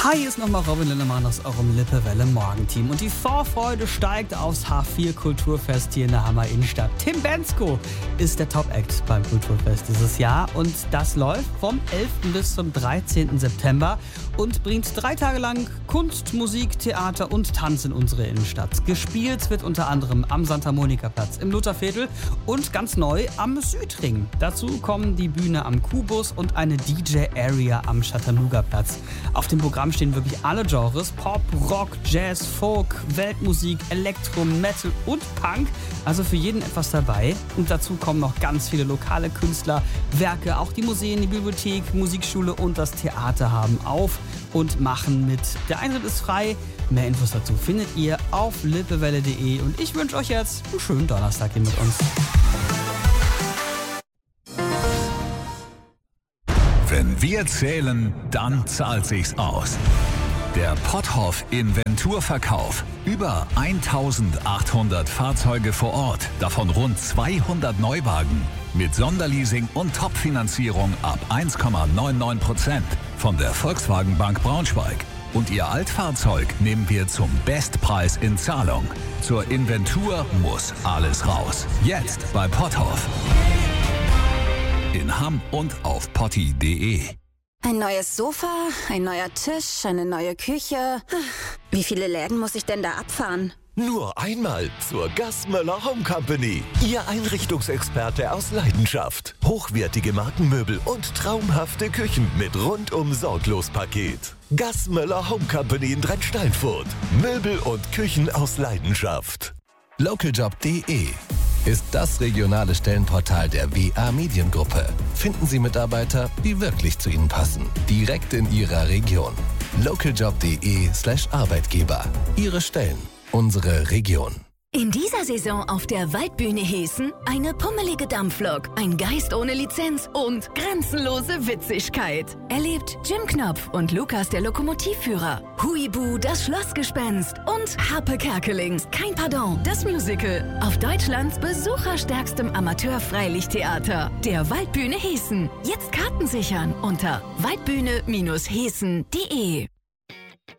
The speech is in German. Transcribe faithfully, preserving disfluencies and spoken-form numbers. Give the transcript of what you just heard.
Hi, hier ist nochmal Robin Lindemann aus eurem Lippewelle Morgenteam. Und die Vorfreude steigt aufs H vier Kulturfest hier in der Hammer Innenstadt. Tim Bendzko ist der Top-Act beim Kulturfest dieses Jahr. Und das läuft vom elften bis zum dreizehnten September und bringt drei Tage lang Kunst, Musik, Theater und Tanz in unsere Innenstadt. Gespielt wird unter anderem am Santa Monica Platz, im Lutherviertel und ganz neu am Südring. Dazu kommen die Bühne am Kubus und eine D J-Area am Chattanooga Platz. Auf dem Programm stehen wirklich alle Genres: Pop, Rock, Jazz, Folk, Weltmusik, Elektro, Metal und Punk. Also für jeden etwas dabei. Und dazu kommen noch ganz viele lokale Künstler, Werke. Auch die Museen, die Bibliothek, Musikschule und das Theater haben auf und machen mit. Der Eintritt ist frei. Mehr Infos dazu findet ihr auf lippewelle punkt de. Und ich wünsche euch jetzt einen schönen Donnerstag hier mit uns. Wenn wir zählen, dann zahlt sich's aus. Der Potthoff Inventurverkauf. Über eintausendachthundert Fahrzeuge vor Ort, davon rund zweihundert Neuwagen. Mit Sonderleasing und Topfinanzierung ab eins Komma neunundneunzig Prozent von der Volkswagen Bank Braunschweig. Und Ihr Altfahrzeug nehmen wir zum Bestpreis in Zahlung. Zur Inventur muss alles raus. Jetzt bei Potthoff. In Hamm und auf potti punkt de. Ein neues Sofa, ein neuer Tisch, eine neue Küche. Wie viele Läden muss ich denn da abfahren? Nur einmal zur Gassmöller Home Company. Ihr Einrichtungsexperte aus Leidenschaft. Hochwertige Markenmöbel und traumhafte Küchen mit rundum sorglos Paket. Gassmöller Home Company in Drei-Steinfurt. Möbel und Küchen aus Leidenschaft. lokaljob punkt de ist das regionale Stellenportal der W A Mediengruppe. Finden Sie Mitarbeiter, die wirklich zu Ihnen passen. Direkt in Ihrer Region. lokaljob punkt de slash Arbeitgeber. Ihre Stellen. Unsere Region. In dieser Saison auf der Waldbühne Hessen eine pummelige Dampflok, ein Geist ohne Lizenz und grenzenlose Witzigkeit. Erlebt Jim Knopf und Lukas der Lokomotivführer, Huibu das Schlossgespenst und Harpe Kerkeling, kein Pardon, das Musical auf Deutschlands besucherstärkstem Amateur-Freilichttheater, der Waldbühne Hessen. Jetzt Karten sichern unter waldbühne Bindestrich hessen punkt de.